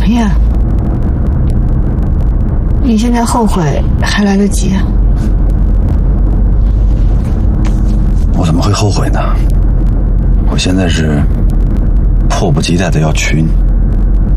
呀？你现在后悔还来得及。 我怎么会后悔呢？我现在是迫不及待的要娶你。